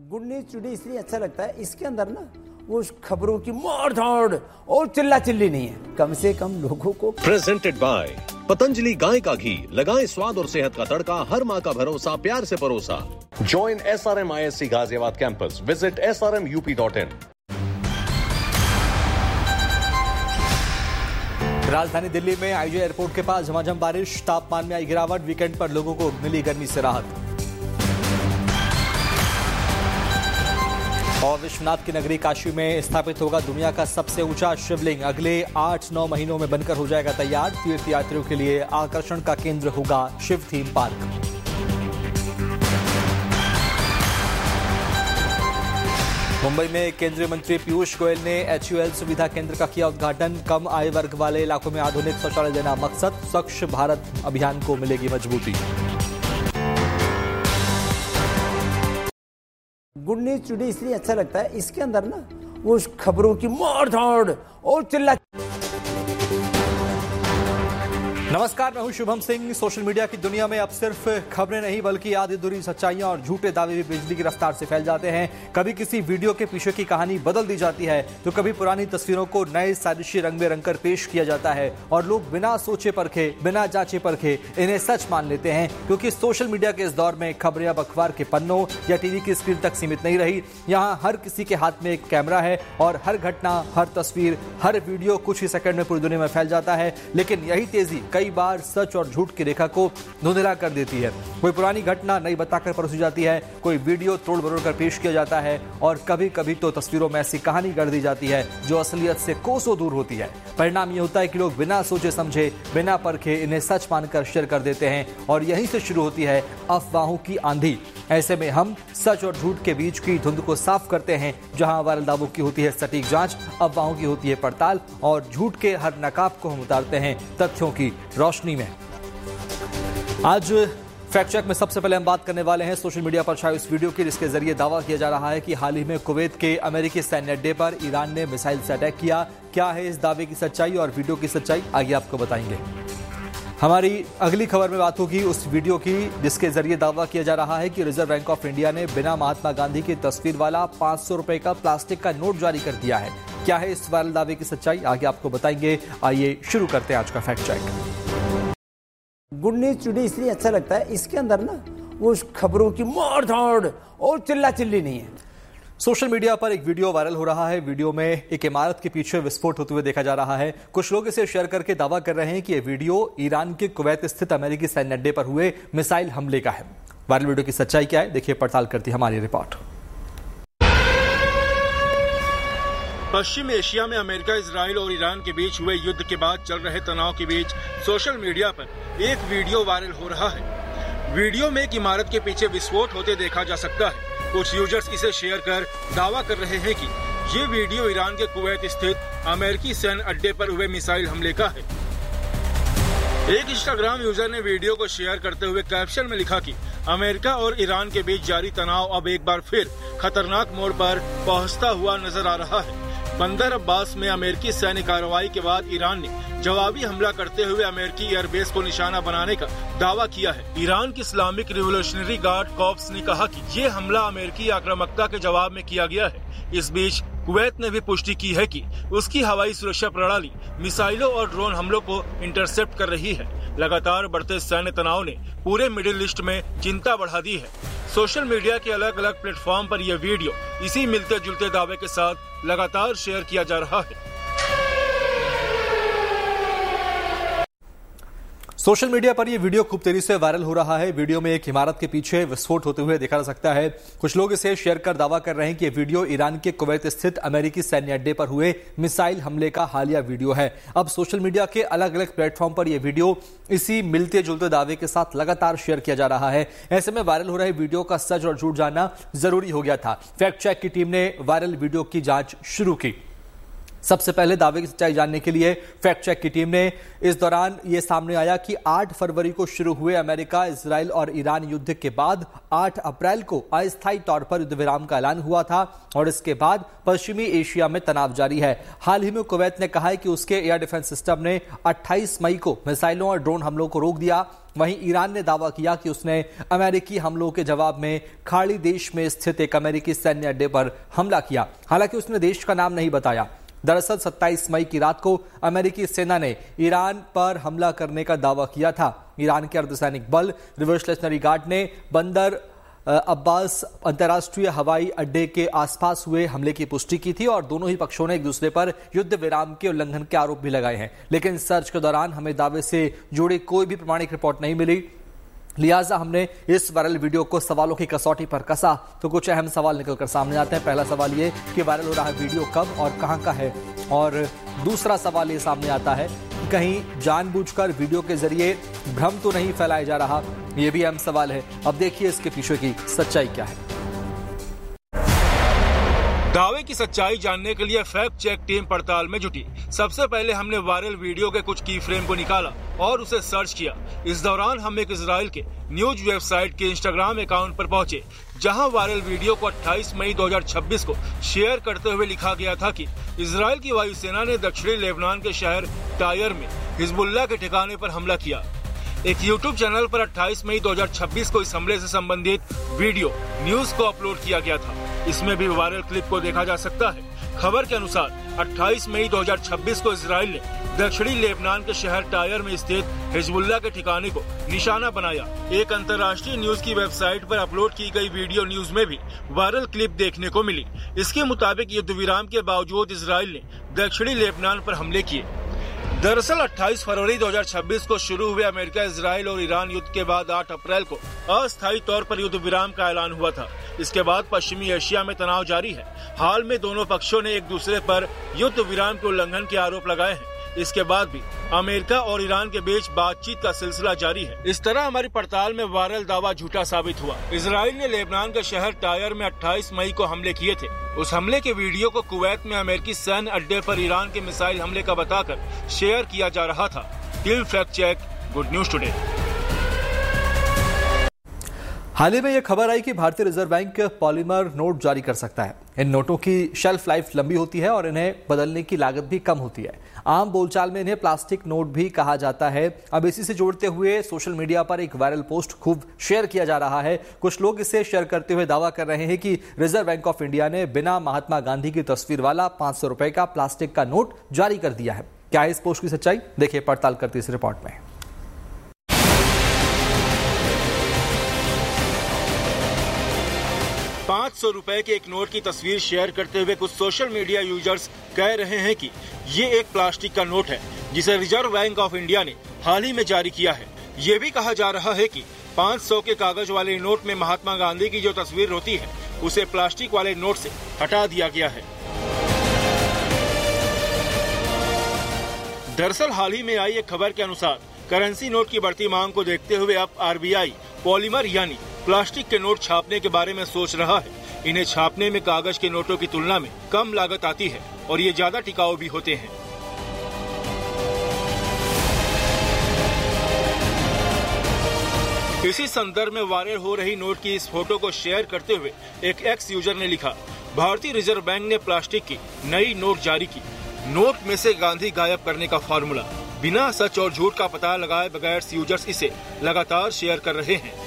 Good news today इसलिए अच्छा लगता है, इसके अंदर ना वो खबरों की मार धाड़ और चिल्ला चिल्ली नहीं है, कम से कम लोगों को। प्रेजेंटेड बाय पतंजलि गाय का घी, लगाएं स्वाद और सेहत का तड़का, हर माँ का भरोसा, प्यार से परोसा। Join SRM ISC Ghaziabad campus, visit srmup.in। राजधानी दिल्ली में IJ एयरपोर्ट के पास झमाझम बारिश, तापमान में आई गिरावट, वीकेंड पर लोगों को मिली गर्मी से राहत। और विश्वनाथ की नगरी काशी में स्थापित होगा दुनिया का सबसे ऊंचा शिवलिंग, अगले 8-9 महीनों में बनकर हो जाएगा तैयार। तीर्थयात्रियों के लिए आकर्षण का केंद्र होगा शिव थीम पार्क। मुंबई में केंद्रीय मंत्री पीयूष गोयल ने HUL सुविधा केंद्र का किया उद्घाटन, कम आय वर्ग वाले इलाकों में आधुनिक शौचालय देना मकसद, स्वच्छ भारत अभियान को मिलेगी मजबूती। गुड न्यूज टुडे इसलिए अच्छा लगता है, इसके अंदर ना वो खबरों की मार धाड़ और चिल्ला। नमस्कार, मैं हूं शुभम सिंह। सोशल मीडिया की दुनिया में अब सिर्फ खबरें नहीं बल्कि आधी अधूरी सच्चाइयां और झूठे दावे भी बिजली की रफ्तार से फैल जाते हैं। कभी किसी वीडियो के पीछे की कहानी बदल दी जाती है तो कभी पुरानी तस्वीरों को नए साजिशी रंग में रंगकर पेश किया जाता है और लोग बिना सोचे परखे, बिना जांचे परखे इन्हें सच मान लेते हैं, क्योंकि सोशल मीडिया के इस दौर में खबरें अब अखबार के पन्नों या टीवी की स्क्रीन तक सीमित नहीं रही। यहाँ हर किसी के हाथ में एक कैमरा है और हर घटना, हर तस्वीर, हर वीडियो कुछ ही सेकंड में पूरी दुनिया में फैल जाता है। लेकिन यही तेजी कई बार सच और झूठ की रेखा को धुंधला कर देती है। कोई पुरानी घटना नई बताकर परोसी जाती है, कोई वीडियो तोड़ मरोड़ कर पेश किया जाता है और कभी कभी तो तस्वीरों में ऐसी कहानी गढ़ दी जाती है जो असलियत से कोसों दूर होती है। परिणाम ये होता है कि लोग बिना सोचे समझे, बिना परखे इन्हें सच मानकर शेयर कर देते हैं और यहीं से शुरू होती है अफवाहों की आंधी। ऐसे में हम सच और झूठ के बीच की धुंध को साफ करते हैं। जहां वायरल दावों की होती है सटीक जांच, अफवाहों की होती है पड़ताल और झूठ के हर नकाब को हम उतारते हैं तथ्यों की रोशनी में। आज फैक्ट चेक में सबसे पहले हम बात करने वाले हैं सोशल मीडिया पर छाए उस वीडियो की जिसके जरिए दावा किया जा रहा है कि हाल ही में कुवैत के अमेरिकी सैन्य अड्डे पर ईरान ने मिसाइल से अटैक किया। क्या है इस दावे की सच्चाई और वीडियो की सच्चाई, आगे आपको बताएंगे। हमारी अगली खबर में बात होगी उस वीडियो की जिसके जरिए दावा किया जा रहा है कि रिजर्व बैंक ऑफ इंडिया ने बिना महात्मा गांधी की तस्वीर वाला 500 रुपए का प्लास्टिक का नोट जारी कर दिया है। क्या है इस वायरल दावे की सच्चाई, आगे आपको बताएंगे। आइए शुरू करते हैं आज का fact check. Good news today इसलिए अच्छा लगता है, इसके अंदर ना वो खबरों की मार धाड़ और चिल्ला चिल्ली नहीं है। सोशल मीडिया पर एक वीडियो वायरल हो रहा है। वीडियो में एक इमारत के पीछे विस्फोट होते हुए देखा जा रहा है। कुछ लोग इसे शेयर करके दावा कर रहे हैं कि यह वीडियो ईरान के कुवैत स्थित अमेरिकी सैन्य अड्डे पर हुए मिसाइल हमले का है। वायरल वीडियो की सच्चाई क्या है, देखिए पड़ताल करती हमारी रिपोर्ट। पश्चिम एशिया में अमेरिका, इजराइल और ईरान के बीच हुए युद्ध के बाद चल रहे तनाव के बीच सोशल मीडिया पर एक वीडियो वायरल हो रहा है। वीडियो में एक इमारत के पीछे विस्फोट होते देखा जा सकता है। कुछ यूजर्स इसे शेयर कर दावा कर रहे हैं कि ये वीडियो ईरान के कुवैत स्थित अमेरिकी सैन्य अड्डे पर हुए मिसाइल हमले का है। एक इंस्टाग्राम यूजर ने वीडियो को शेयर करते हुए कैप्शन में लिखा कि अमेरिका और ईरान के बीच जारी तनाव अब एक बार फिर खतरनाक मोड़ पर पहुंचता हुआ नजर आ रहा है। बंदर अब्बास में अमेरिकी सैन्य कार्रवाई के बाद ईरान ने जवाबी हमला करते हुए अमेरिकी एयरबेस को निशाना बनाने का दावा किया है। ईरान की इस्लामिक रिवोल्यूशनरी गार्ड कॉर्प्स ने कहा कि ये हमला अमेरिकी आक्रामकता के जवाब में किया गया है। इस बीच कुवैत ने भी पुष्टि की है कि उसकी हवाई सुरक्षा प्रणाली मिसाइलों और ड्रोन हमलों को इंटरसेप्ट कर रही है। लगातार बढ़ते सैन्य तनाव ने पूरे मिडिल ईस्ट में चिंता बढ़ा दी है। सोशल मीडिया के अलग अलग प्लेटफॉर्म पर यह वीडियो इसी मिलते जुलते दावे के साथ लगातार शेयर किया जा रहा है। सोशल मीडिया पर यह वीडियो खूब तेजी से वायरल हो रहा है। वीडियो में एक इमारत के पीछे विस्फोट होते हुए देखा जा सकता है। कुछ लोग इसे शेयर कर दावा कर रहे हैं कि यह वीडियो ईरान के कुवैत स्थित अमेरिकी सैन्य अड्डे पर हुए मिसाइल हमले का हालिया वीडियो है। अब सोशल मीडिया के अलग अलग प्लेटफॉर्म पर यह वीडियो इसी मिलते जुलते दावे के साथ लगातार शेयर किया जा रहा है। ऐसे में वायरल हो रहे वीडियो का सच और झूठ जानना जरूरी हो गया था। फैक्ट चेक की टीम ने वायरल वीडियो की जांच शुरू की। सबसे पहले दावे की सच्चाई जानने के लिए फैक्ट चेक की टीम ने इस दौरान यह सामने आया कि 8 फरवरी को शुरू हुए अमेरिका, इजराइल और ईरान युद्ध के बाद 8 अप्रैल को अस्थायी तौर पर युद्ध विराम का ऐलान हुआ था और इसके बाद पश्चिमी एशिया में तनाव जारी है। हाल ही में कुवैत ने कहा है कि उसके एयर डिफेंस सिस्टम ने 28 मई को मिसाइलों और ड्रोन हमलों को रोक दिया। वहीं ईरान ने दावा किया कि उसने अमेरिकी हमलों के जवाब में खाड़ी देश में स्थित एक अमेरिकी सैन्य अड्डे पर हमला किया। हालांकि उसने देश का नाम नहीं बताया। दरअसल 27 मई की रात को अमेरिकी सेना ने ईरान पर हमला करने का दावा किया था। ईरान के अर्धसैनिक बल रिवोल्यूशनरी गार्ड ने बंदर अब्बास अंतर्राष्ट्रीय हवाई अड्डे के आसपास हुए हमले की पुष्टि की थी और दोनों ही पक्षों ने एक दूसरे पर युद्ध विराम के उल्लंघन के आरोप भी लगाए हैं। लेकिन सर्च के दौरान हमें दावे से जुड़ी कोई भी प्रमाणिक रिपोर्ट नहीं मिली, लिहाजा हमने इस वायरल वीडियो को सवालों की कसौटी पर कसा तो कुछ अहम सवाल निकलकर सामने आते हैं। पहला सवाल ये कि वायरल हो रहा वीडियो कब और कहां का है, और दूसरा सवाल ये सामने आता है कि कहीं जानबूझकर वीडियो के जरिए भ्रम तो नहीं फैलाया जा रहा। ये भी अहम सवाल है। अब देखिए इसके पीछे की सच्चाई क्या है। दावे की सच्चाई जानने के लिए फैक्ट चेक टीम पड़ताल में जुटी। सबसे पहले हमने वायरल वीडियो के कुछ की फ्रेम को निकाला और उसे सर्च किया। इस दौरान हम एक इजराइल के न्यूज वेबसाइट के इंस्टाग्राम अकाउंट पर पहुंचे, जहां वायरल वीडियो को 28 मई 2026 को शेयर करते हुए लिखा गया था कि इजराइल की वायुसेना ने दक्षिणी लेबनान के शहर टायर में हिजबुल्लाह के ठिकाने पर हमला किया। एक यूट्यूब चैनल पर 28 मई 2026 को इस हमले से संबंधित वीडियो न्यूज को अपलोड किया गया था। इसमें भी वायरल क्लिप को देखा जा सकता है। खबर के अनुसार 28 मई 2026 को इजराइल ने दक्षिणी लेबनान के शहर टायर में स्थित हिजबुल्लाह के ठिकाने को निशाना बनाया। एक अंतर्राष्ट्रीय न्यूज की वेबसाइट पर अपलोड की गई वीडियो न्यूज में भी वायरल क्लिप देखने को मिली। इसके मुताबिक युद्ध विराम के बावजूद इजराइल ने दक्षिणी लेबनान पर हमले किए। दरअसल 28 फरवरी 2026 को शुरू हुए अमेरिका, इजराइल और ईरान युद्ध के बाद 8 अप्रैल को अस्थायी तौर पर युद्ध विराम का ऐलान हुआ था। इसके बाद पश्चिमी एशिया में तनाव जारी है। हाल में दोनों पक्षों ने एक दूसरे पर युद्ध विराम के उल्लंघन के आरोप लगाए हैं। इसके बाद भी अमेरिका और ईरान के बीच बातचीत का सिलसिला जारी है। इस तरह हमारी पड़ताल में वायरल दावा झूठा साबित हुआ। इजराइल ने लेबनान के शहर टायर में 28 मई को हमले किए थे। उस हमले के वीडियो को कुवैत में अमेरिकी सैन्य अड्डे पर ईरान के मिसाइल हमले का बताकर शेयर किया जा रहा था। Team fact check, good news today. हाल ही में यह खबर आई कि भारतीय रिजर्व बैंक पॉलीमर नोट जारी कर सकता है। इन नोटों की शेल्फ लाइफ लंबी होती है और इन्हें बदलने की लागत भी कम होती है। आम बोलचाल में इन्हें प्लास्टिक नोट भी कहा जाता है। अब इसी से जोड़ते हुए सोशल मीडिया पर एक वायरल पोस्ट खूब शेयर किया जा रहा है। कुछ लोग इसे शेयर करते हुए दावा कर रहे हैं कि रिजर्व बैंक ऑफ इंडिया ने बिना महात्मा गांधी की तस्वीर वाला 500 रुपए का प्लास्टिक का नोट जारी कर दिया है। क्या है इस पोस्ट की सच्चाई? देखिए पड़ताल करती इस रिपोर्ट में। 500 रुपए के एक नोट की तस्वीर शेयर करते हुए कुछ सोशल मीडिया यूजर्स कह रहे हैं कि ये एक प्लास्टिक का नोट है जिसे रिजर्व बैंक ऑफ इंडिया ने हाल ही में जारी किया है। ये भी कहा जा रहा है कि 500 के कागज वाले नोट में महात्मा गांधी की जो तस्वीर होती है उसे प्लास्टिक वाले नोट से हटा दिया गया है। दरअसल हाल ही में आई एक खबर के अनुसार करेंसी नोट की बढ़ती मांग को देखते हुए अब आरबीआई पॉलीमर यानी प्लास्टिक के नोट छापने के बारे में सोच रहा है। इन्हें छापने में कागज के नोटों की तुलना में कम लागत आती है और ये ज्यादा टिकाऊ भी होते हैं। इसी संदर्भ में वायरल हो रही नोट की इस फोटो को शेयर करते हुए एक एक्स यूजर ने लिखा, भारतीय रिजर्व बैंक ने प्लास्टिक की नई नोट जारी की। नोट में से गांधी गायब करने का फॉर्मूला। बिना सच और झूठ का पता लगाए बगैर यूजर्स इसे लगातार शेयर कर रहे हैं।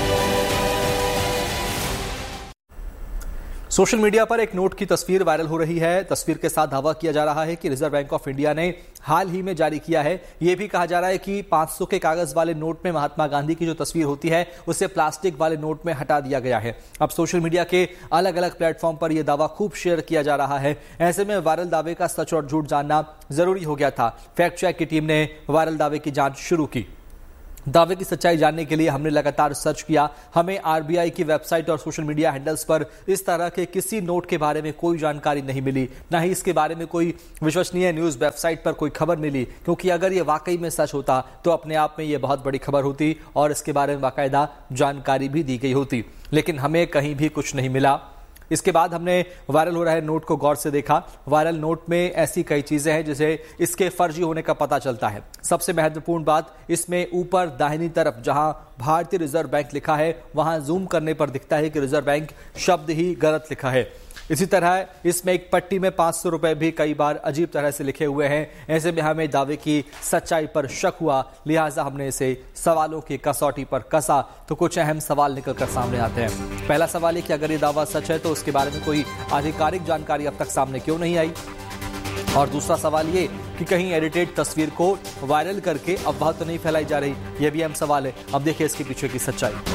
सोशल मीडिया पर एक नोट की तस्वीर वायरल हो रही है। तस्वीर के साथ दावा किया जा रहा है कि रिजर्व बैंक ऑफ इंडिया ने हाल ही में जारी किया है। यह भी कहा जा रहा है कि 500 के कागज वाले नोट में महात्मा गांधी की जो तस्वीर होती है उसे प्लास्टिक वाले नोट में हटा दिया गया है। अब सोशल मीडिया के अलग अलग प्लेटफॉर्म पर यह दावा खूब शेयर किया जा रहा है। ऐसे में वायरल दावे का सच और झूठ जानना जरूरी हो गया था। फैक्ट चेक की टीम ने वायरल दावे की जांच शुरू की। दावे की सच्चाई जानने के लिए हमने लगातार सर्च किया। हमें आरबीआई की वेबसाइट और सोशल मीडिया हैंडल्स पर इस तरह के किसी नोट के बारे में कोई जानकारी नहीं मिली, न ही इसके बारे में कोई विश्वसनीय न्यूज वेबसाइट पर कोई खबर मिली, क्योंकि अगर ये वाकई में सच होता तो अपने आप में ये बहुत बड़ी खबर होती और इसके बारे में बाकायदा जानकारी भी दी गई होती। लेकिन हमें कहीं भी कुछ नहीं मिला। इसके बाद हमने वायरल हो रहे नोट को गौर से देखा। वायरल नोट में ऐसी कई चीजें हैं जिसे इसके फर्जी होने का पता चलता है। सबसे महत्वपूर्ण बात, इसमें ऊपर दाहिनी तरफ जहां भारतीय रिजर्व बैंक लिखा है वहां जूम करने पर दिखता है कि रिजर्व बैंक शब्द ही गलत लिखा है। इसी तरह इसमें एक पट्टी में 500 रुपए भी कई बार अजीब तरह से लिखे हुए हैं। ऐसे में हमें दावे की सच्चाई पर शक हुआ, लिहाजा हमने इसे सवालों की कसौटी पर कसा तो कुछ अहम सवाल निकलकर सामने आते हैं। पहला सवाल है कि अगर ये दावा सच है तो उसके बारे में कोई आधिकारिक जानकारी अब तक सामने क्यों नहीं आई, और दूसरा सवाल ये कि कहीं एडिटेड तस्वीर को वायरल करके अफवाह तो नहीं फैलाई जा रही। यह भी अहम सवाल है। अब देखिए इसके पीछे की सच्चाई।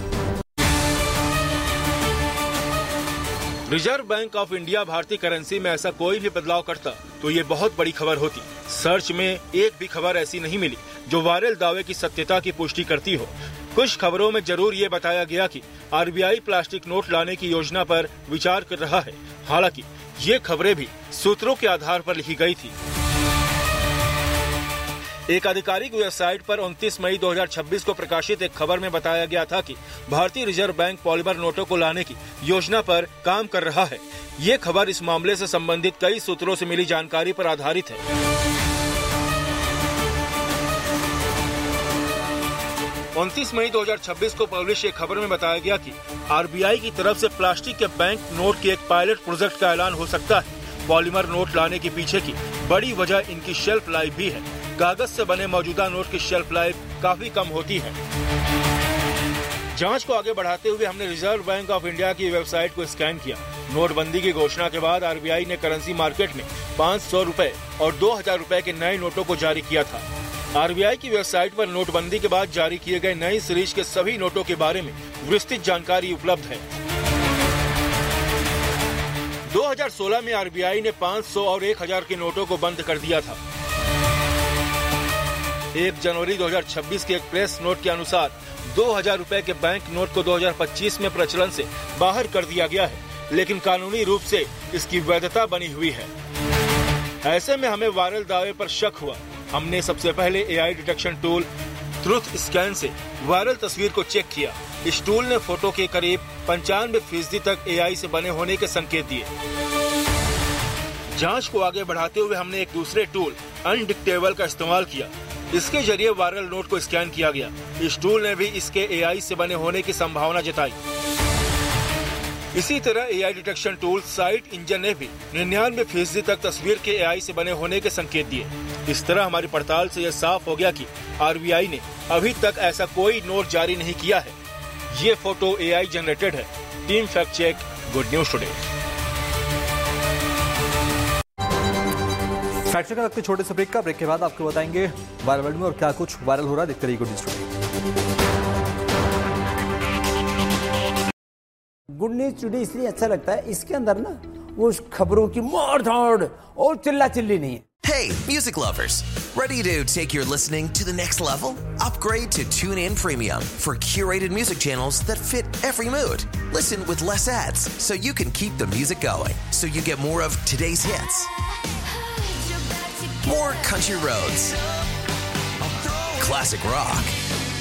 रिजर्व बैंक ऑफ इंडिया भारतीय करेंसी में ऐसा कोई भी बदलाव करता तो ये बहुत बड़ी खबर होती। सर्च में एक भी खबर ऐसी नहीं मिली जो वायरल दावे की सत्यता की पुष्टि करती हो। कुछ खबरों में जरूर ये बताया गया कि आरबीआई प्लास्टिक नोट लाने की योजना पर विचार कर रहा है। हालांकि ये खबरें भी सूत्रों के आधार पर लिखी गई थी। एक आधिकारिक वेबसाइट पर 29 मई 2026 को प्रकाशित एक खबर में बताया गया था कि भारतीय रिजर्व बैंक पॉलीमर नोटों को लाने की योजना पर काम कर रहा है। ये खबर इस मामले से संबंधित कई सूत्रों से मिली जानकारी पर आधारित है। 29 मई 2026 को पब्लिश एक खबर में बताया गया कि आरबीआई की तरफ से प्लास्टिक के बैंक नोट के एक पायलट प्रोजेक्ट का ऐलान हो सकता है। पॉलीमर नोट लाने के पीछे की बड़ी वजह इनकी शेल्फ लाइफ भी है। कागज से बने मौजूदा नोट की शेल्फ लाइफ काफी कम होती है। जांच को आगे बढ़ाते हुए हमने रिजर्व बैंक ऑफ इंडिया की वेबसाइट को स्कैन किया। नोटबंदी की घोषणा के बाद आरबीआई ने करेंसी मार्केट में 500 रुपए और 2000 रुपए के नए नोटों को जारी किया था। आरबीआई की वेबसाइट पर नोटबंदी के बाद जारी किए गए नई सीरीज के सभी नोटों के बारे में विस्तृत जानकारी उपलब्ध है। 2016 में आरबीआई ने 500 और 1000 के नोटों को बंद कर दिया था। 1 जनवरी 2026 के एक प्रेस नोट के अनुसार 2000 रुपए के बैंक नोट को 2025 में प्रचलन से बाहर कर दिया गया है, लेकिन कानूनी रूप से इसकी वैधता बनी हुई है। ऐसे में हमें वायरल दावे पर शक हुआ। हमने सबसे पहले AI detection tool truth scan से वायरल तस्वीर को चेक किया। इस टूल ने फोटो के करीब 95% तक एआई से बने होने के संकेत दिए। जांच को आगे बढ़ाते हुए हमने एक दूसरे टूल अनडिक्टेबल का इस्तेमाल किया। इसके जरिए वायरल नोट को स्कैन किया गया। इस टूल ने भी इसके एआई से बने होने की संभावना जताई। इसी तरह AI detection tool site engine ने भी 99% तक तस्वीर के एआई से बने होने के संकेत दिए। इस तरह हमारी पड़ताल से यह साफ हो गया कि आरबीआई ने अभी तक ऐसा कोई नोट जारी नहीं किया है। ये फोटो एआई जनरेटेड है। Team fact check, good news today. Fact check का छोटे से ब्रेक के बाद आपको बताएंगे वायरल वर्ल्ड में और क्या कुछ वायरल हो रहा है। देखते रहिए good news today. Good news today इसलिए अच्छा लगता है, इसके अंदर ना वो खबरों की मार धाड़ और चिल्ला चिल्ली नहीं है। Hey, music lovers! Ready to take your listening to the next level? Upgrade to TuneIn Premium for curated music channels that fit every mood. Listen with less ads so you can keep the music going. So you get more of today's hits, more country roads, classic rock.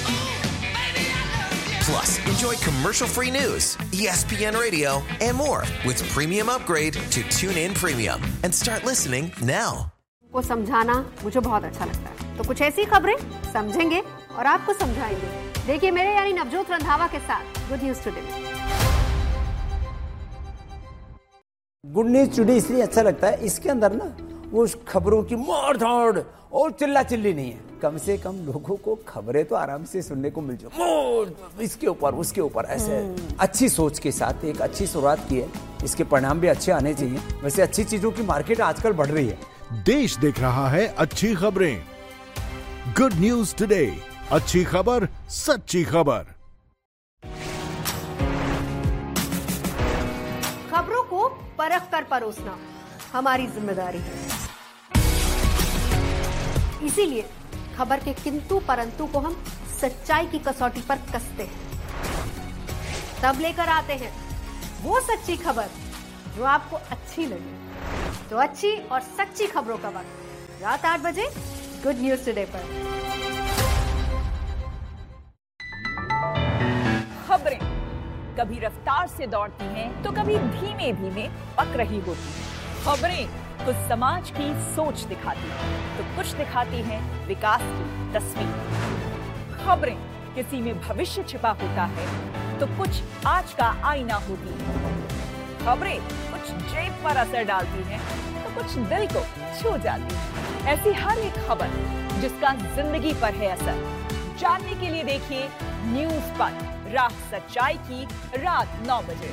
Plus, enjoy commercial-free news, ESPN Radio, and more with Premium Upgrade to TuneIn Premium. And start listening now. को समझाना मुझे बहुत अच्छा लगता है, तो कुछ ऐसी खबरें समझेंगे और आपको समझाएंगे। देखिए मेरे यानी नवजोत रंधावा के साथ good news today. Good news today इसलिए अच्छा लगता है, इसके अंदर ना वो खबरों की मार धाड़ और चिल्ला चिल्ली नहीं है। कम से कम लोगों को खबरें तो आराम से सुनने को मिल जाए, इसके ऊपर उसके ऊपर ऐसे अच्छी सोच के साथ एक अच्छी शुरुआत की है। इसके परिणाम भी अच्छे आने चाहिए। वैसे अच्छी चीजों की मार्केट आजकल बढ़ रही है। देश देख रहा है अच्छी खबरें। गुड न्यूज टुडे, अच्छी खबर, सच्ची खबर। खबरों को परख कर परोसना हमारी जिम्मेदारी है। इसीलिए खबर के किंतु परंतु को हम सच्चाई की कसौटी पर कसते हैं। तब लेकर आते हैं वो सच्ची खबर जो आपको अच्छी लगे। तो अच्छी और सच्ची खबरों का वक्त रात 8 बजे गुड न्यूज टुडे पर। खबरें कभी रफ्तार से दौड़ती हैं तो कभी धीमे धीमे पक रही होती हैं। खबरें कुछ समाज की सोच दिखाती हैं तो कुछ दिखाती हैं विकास की तस्वीर। खबरें किसी में भविष्य छिपा होता है तो कुछ आज का आईना होती है। खबरें कुछ जेब पर असर डालती हैं तो कुछ दिल को छू जाती है। ऐसी हर एक खबर जिसका जिंदगी पर है असर, जानने के लिए देखिए न्यूज़ पर राह सच्चाई की रात 9 बजे।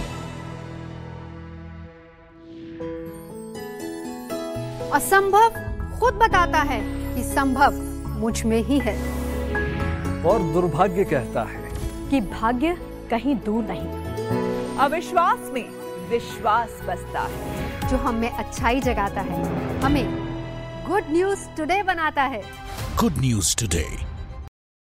असंभव खुद बताता है कि संभव मुझ में ही है, और दुर्भाग्य कहता है कि भाग्य कहीं दूर नहीं। अविश्वास में विश्वास बसता है, जो हम में अच्छाई जगाता है, हमें गुड न्यूज टुडे बनाता है। Good news today